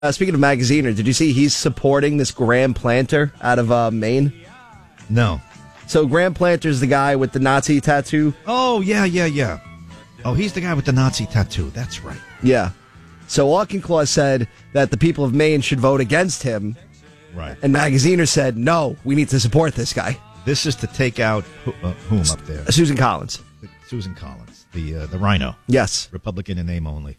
Speaking of Magaziner, did you see he's supporting this Graham Planter out of Maine? No. So Graham Planter's the guy with the Nazi tattoo. Oh, yeah. Oh, he's the guy with the Nazi tattoo. That's right. Yeah. So Auchinclaw said that the people of Maine should vote against him. Right. And Magaziner said, no, we need to support this guy. This is to take out whom up there? Susan Collins. Susan Collins, the rhino. Yes. Republican in name only.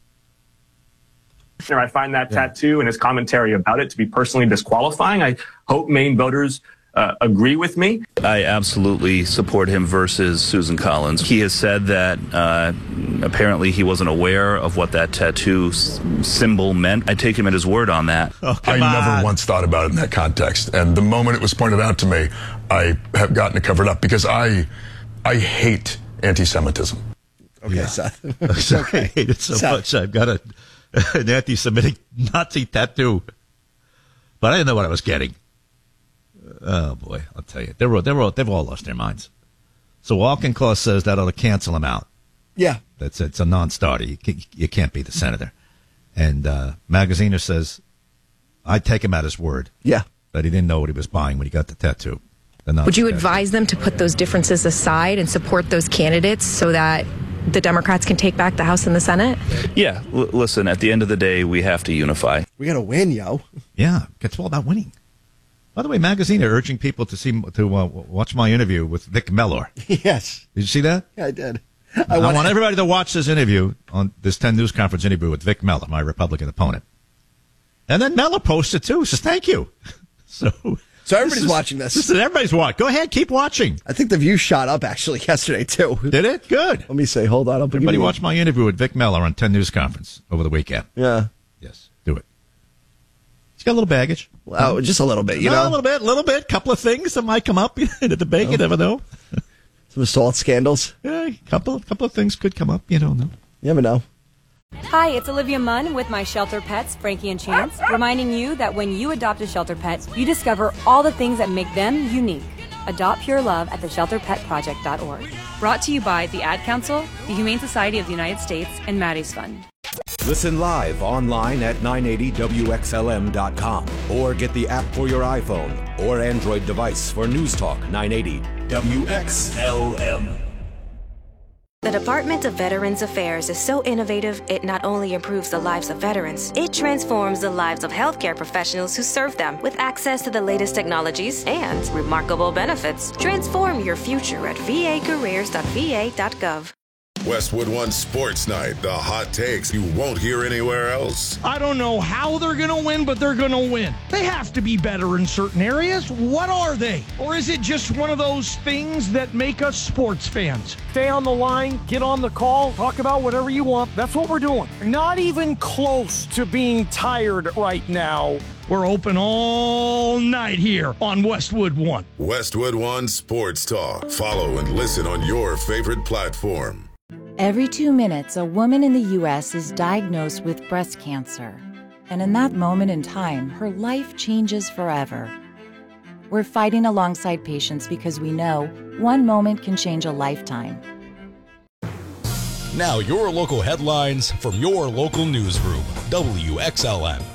I find that tattoo and his commentary about it to be personally disqualifying. I hope Maine voters agree with me. I absolutely support him versus Susan Collins. He has said that apparently he wasn't aware of what that tattoo symbol meant. I take him at his word on that. Oh, I never once thought about it in that context. And the moment it was pointed out to me, I have gotten it covered up because I hate anti-Semitism. Okay, Yeah. Seth. I hate it so much. I've got an anti-Semitic Nazi tattoo. But I didn't know what I was getting. Oh, boy, I'll tell you. They've all lost their minds. So Auchinclaw says that ought to cancel him out. Yeah. It's a non-starter. You can't be the senator. And Magaziner says, I take him at his word. Yeah. That he didn't know what he was buying when he got the tattoo. Would you advise them to put those differences aside and support those candidates so that the Democrats can take back the House and the Senate? Yeah, listen, at the end of the day, we have to unify. We got to win, yo. Yeah, it's all about winning. By the way, Magaziner urging people to watch my interview with Vic Mellor. Yes. Did you see that? Yeah, I did. I want everybody to watch this interview, on this 10 News Conference interview with Vic Mellor, my Republican opponent. And then Mellor posted, too. Says, thank you. So everybody's watching this. Listen, everybody's watching. Go ahead, keep watching. I think the view shot up, actually, yesterday, too. Did it? Good. Let me say, hold on. Everybody watch my interview with Vic Mellor on 10 News Conference over the weekend. Yeah. Yes, do it. He's got a little baggage. Well, just a little bit, you know? A little bit. Couple of things that might come up in the debate. You never know. Some assault scandals. Yeah, a couple of things could come up. You don't know. You never know. Hi, it's Olivia Munn with my shelter pets, Frankie and Chance, reminding you that when you adopt a shelter pet, you discover all the things that make them unique. Adopt pure love at theshelterpetproject.org. Brought to you by the Ad Council, the Humane Society of the United States, and Maddie's Fund. Listen live online at 980WXLM.com or get the app for your iPhone or Android device for News Talk 980 WXLM. The Department of Veterans Affairs is so innovative, it not only improves the lives of veterans, it transforms the lives of healthcare professionals who serve them with access to the latest technologies and remarkable benefits. Transform your future at vacareers.va.gov. Westwood One Sports Night, the hot takes you won't hear anywhere else. I don't know how they're going to win, but they're going to win. They have to be better in certain areas. What are they? Or is it just one of those things that make us sports fans? Stay on the line, get on the call, talk about whatever you want. That's what we're doing. Not even close to being tired right now. We're open all night here on Westwood One. Westwood One Sports Talk. Follow and listen on your favorite platform. Every 2 minutes, a woman in the U.S. is diagnosed with breast cancer. And in that moment in time, her life changes forever. We're fighting alongside patients because we know one moment can change a lifetime. Now your local headlines from your local newsroom, WXLM.